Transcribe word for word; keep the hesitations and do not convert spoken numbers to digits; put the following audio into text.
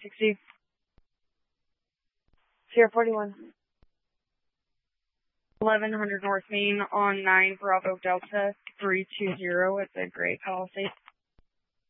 sixty. Sierra forty-one. eleven hundred North Main on nine Bravo Delta three two zero at the Gray Palisades.